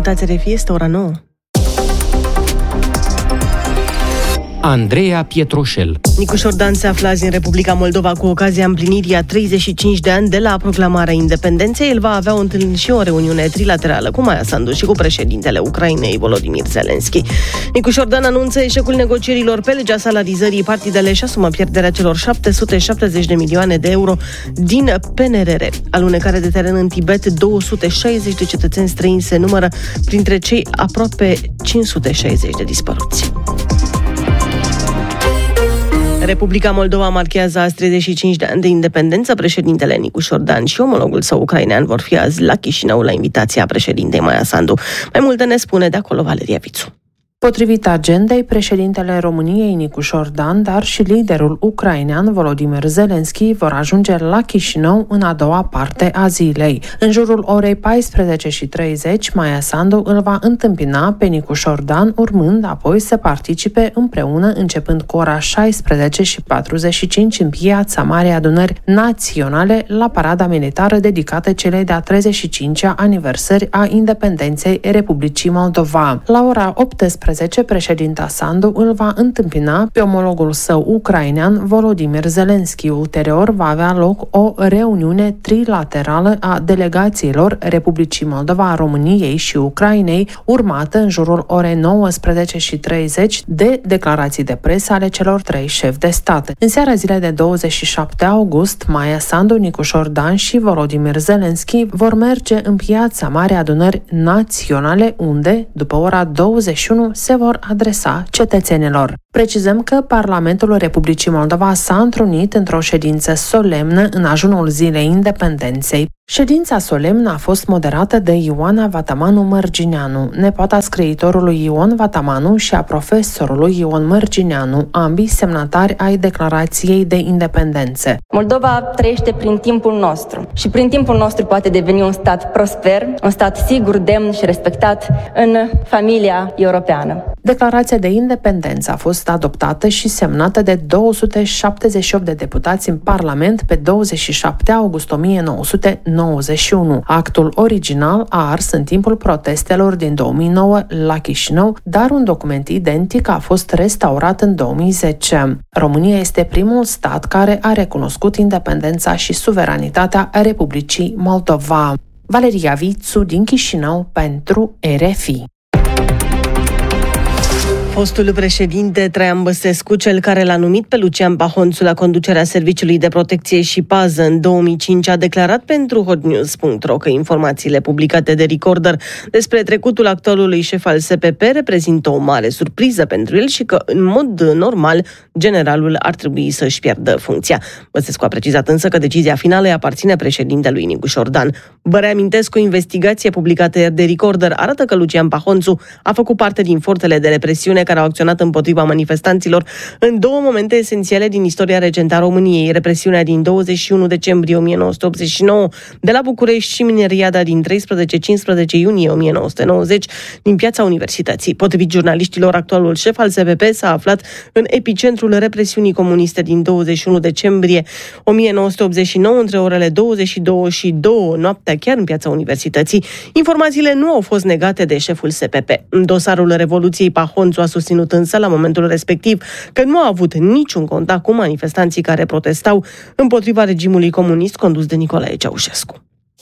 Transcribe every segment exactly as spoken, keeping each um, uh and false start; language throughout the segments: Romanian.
ascultați R F I, este ora nouă. Andreea Pietroșel. Nicu Șordan se află azi în Republica Moldova cu ocazia împlinirii a treizeci și cinci de ani de la proclamarea independenței. El va avea o întâlnire și o reuniune trilaterală cu Maia Sandu și cu președintele Ucrainei, Volodymyr Zelensky. Nicu Șordan anunță eșecul negocierilor pe legea salarizării. Partidele își asumă pierderea celor șapte sute șaptezeci de milioane de euro din P N R R. Alunecare de teren în Tibet, două sute șaizeci de cetățeni străini se numără printre cei aproape cinci sute șaizeci de dispăruți. Republica Moldova marchează azi treizeci și cinci de ani de independență. Președintele Nicu Șordan și omologul său ucrainean vor fi azi la Chișinău la invitația președintei Maia Sandu. Mai multe ne spune de acolo Valeria Vițu. Potrivit agendei, președintele României Nicu Șordan, dar și liderul ucrainean Volodymyr Zelensky vor ajunge la Chișinău în a doua parte a zilei. În jurul orei paisprezece și treizeci, Maia Sandu îl va întâmpina pe Nicu Șordan, urmând apoi să participe împreună începând cu ora șaisprezece și patruzeci și cinci în Piața Marei Adunări Naționale la parada militară dedicată celei de-a treizeci și cincea aniversări a independenței Republicii Moldova. La ora optsprezece, președinta Sandu îl va întâmpina pe omologul său ucrainean Volodymyr Zelensky. Ulterior va avea loc o reuniune trilaterală a delegațiilor Republicii Moldova, României și Ucrainei, urmată în jurul orei nouăsprezece și treizeci de declarații de presă ale celor trei șefi de stat. În seara zilei de douăzeci și șapte august, Maia Sandu, Nicu Șordan și Volodymyr Zelensky vor merge în Piața Marei Adunări Naționale, unde, după ora douăzeci și unu, se vor adresa cetățenilor. Precizăm că Parlamentul Republicii Moldova s-a întrunit într-o ședință solemnă în ajunul zilei independenței. Ședința solemnă a fost moderată de Ioana Vatamanu Mărgineanu, nepoata scriitorului Ion Vatamanu și a profesorului Ion Mărgineanu, ambii semnatari ai Declarației de Independență. Moldova trăiește prin timpul nostru și prin timpul nostru poate deveni un stat prosper, un stat sigur, demn și respectat în familia europeană. Declarația de independență a fost adoptată și semnată de două sute șaptezeci și opt de deputați în Parlament pe douăzeci și șapte august o mie nouă sute nouăzeci și unu. Actul original a ars în timpul protestelor din două mii nouă la Chișinău, dar un document identic a fost restaurat în două mii zece. România este primul stat care a recunoscut independența și suveranitatea Republicii Moldova. Valeria Vițu din Chișinău pentru R F I. Fostul președinte Traian Băsescu, cel care l-a numit pe Lucian Pahonțu la conducerea Serviciului de Protecție și Pază în două mii cinci, a declarat pentru hotnews punct ro că informațiile publicate de Recorder despre trecutul actualului șef al S P P reprezintă o mare surpriză pentru el și că, în mod normal, generalul ar trebui să-și pierdă funcția. Băsescu a precizat însă că decizia finală îi aparține președintelui Nicu Șordan. Vă reamintesc, o investigație publicată ieri de Recorder arată că Lucian Pahonțu a făcut parte din forțele de represiune care au acționat împotriva manifestanților în două momente esențiale din istoria recentă a României: represiunea din douăzeci și unu decembrie o mie nouă sute optzeci și nouă de la București și mineriada din treisprezece cincisprezece iunie o mie nouă sute nouăzeci din Piața Universității. Potrivit jurnaliștilor, actualul șef al S P P s-a aflat în epicentrul represiunii comuniste din douăzeci și unu decembrie o mie nouă sute optzeci și nouă între orele douăzeci și două și două noaptea, chiar în Piața Universității. Informațiile nu au fost negate de șeful S P P. În dosarul Revoluției, Pahonțu a susținut însă la momentul respectiv că nu a avut niciun contact cu manifestanții care protestau împotriva regimului comunist condus de Nicolae Ceaușescu.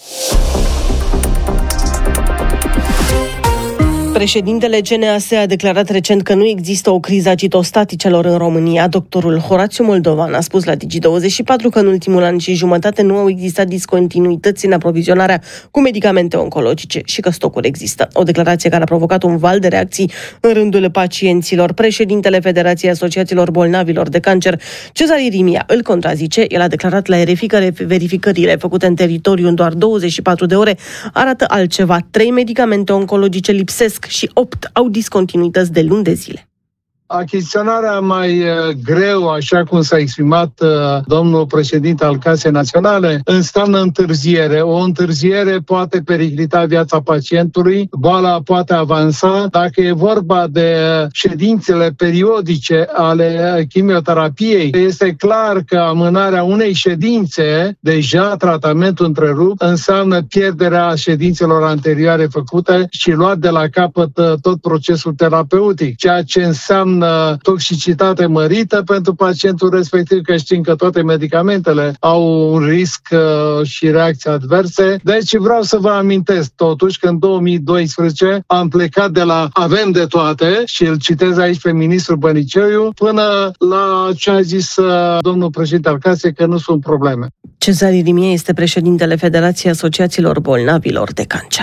Președintele C N A S a declarat recent că nu există o criză a citostaticelor în România. Doctorul Horațiu Moldovan a spus la Digi douăzeci și patru că în ultimul an și jumătate nu au existat discontinuități în aprovizionarea cu medicamente oncologice și că stocuri există. O declarație care a provocat un val de reacții în rândul pacienților. Președintele Federației Asociațiilor Bolnavilor de Cancer, Cezar Irimia, îl contrazice. El a declarat la R F I că verificările făcute în teritoriu în doar douăzeci și patru de ore arată altceva. Trei medicamente oncologice lipsesc și opt au discontinuități de luni de zile. Achiziționarea mai greu, așa cum s-a exprimat domnul președinte al Casei Naționale, înseamnă întârziere. O întârziere poate periclita viața pacientului, boala poate avansa. Dacă e vorba de ședințele periodice ale chimioterapiei, este clar că amânarea unei ședințe, deja tratamentul întrerupt, înseamnă pierderea ședințelor anterioare făcute și luat de la capăt tot procesul terapeutic, ceea ce înseamnă toxicitate mărită pentru pacientul respectiv, că știm că toate medicamentele au un risc uh, și reacții adverse. Deci vreau să vă amintesc totuși că în două mii doisprezece am plecat de la avem de toate și îl citez aici pe ministrul Bănicioiu până la ce a zis uh, domnul președinte al Casei, că nu sunt probleme. Cezar Irimie este președintele Federației Asociațiilor Bolnavilor de Cancer.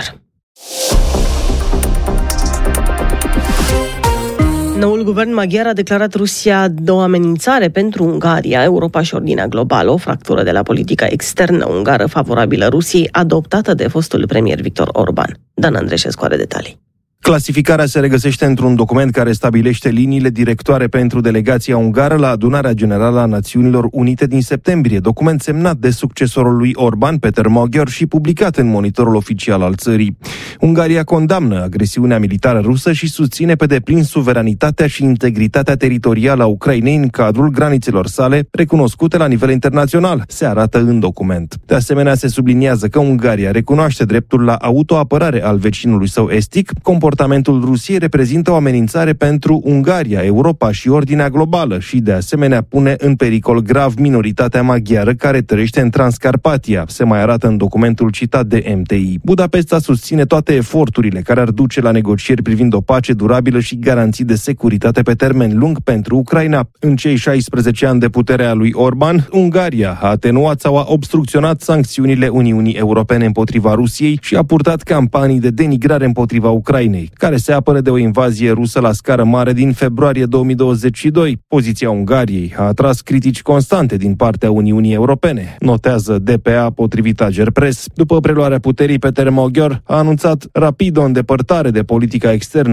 Noul guvern maghiar a declarat Rusia o amenințare pentru Ungaria, Europa și ordinea globală, o fractură de la politica externă ungară favorabilă Rusiei, adoptată de fostul premier Victor Orban. Dan Andreșescu are detalii. Clasificarea se regăsește într-un document care stabilește liniile directoare pentru delegația ungară la Adunarea Generală a Națiunilor Unite din septembrie, document semnat de succesorul lui Orban, Peter Magyar, și publicat în monitorul oficial al țării. Ungaria condamnă agresiunea militară rusă și susține pe deplin suveranitatea și integritatea teritorială a Ucrainei în cadrul granițelor sale, recunoscute la nivel internațional, se arată în document. De asemenea, se subliniază că Ungaria recunoaște dreptul la autoapărare al vecinului său estic. Comportamentul Rusiei reprezintă o amenințare pentru Ungaria, Europa și ordinea globală și, de asemenea, pune în pericol grav minoritatea maghiară care trăiește în Transcarpatia, se mai arată în documentul citat de M T I. Budapesta susține toate eforturile care ar duce la negocieri privind o pace durabilă și garanții de securitate pe termen lung pentru Ucraina. În cei șaisprezece ani de putere a lui Orban, Ungaria a atenuat sau a obstrucționat sancțiunile Uniunii Europene împotriva Rusiei și a purtat campanii de denigrare împotriva Ucrainei, care se apără de o invazie rusă la scară mare din februarie două mii douăzeci și doi. Poziția Ungariei a atras critici constante din partea Uniunii Europene, notează D P A potrivit Agerpres. După preluarea puterii, Peter Magyar a anunțat rapid o îndepărtare de politica externă